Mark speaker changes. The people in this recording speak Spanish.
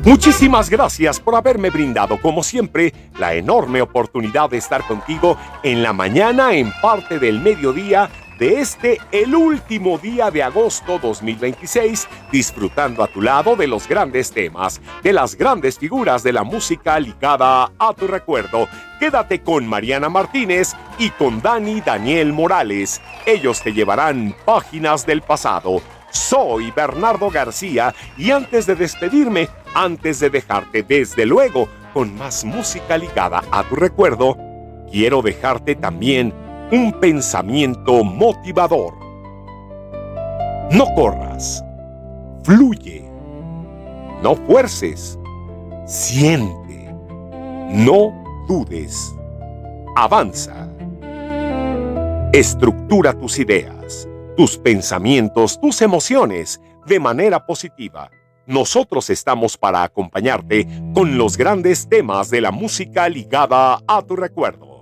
Speaker 1: Muchísimas gracias por haberme brindado, como siempre, la enorme oportunidad de estar contigo en la mañana, en parte del mediodía de el último día de agosto 2026, disfrutando a tu lado de los grandes temas, de las grandes figuras de la música ligada a tu recuerdo. Quédate con Mariana Martínez y con Daniel Morales. Ellos te llevarán páginas del pasado. Soy Bernardo García y antes de despedirme, antes de dejarte desde luego con más música ligada a tu recuerdo, quiero dejarte también un pensamiento motivador. No corras, fluye, no fuerces, siente, no dudes, avanza. Estructura tus ideas, tus pensamientos, tus emociones de manera positiva. Nosotros estamos para acompañarte con los grandes temas de la música ligada a tu recuerdo.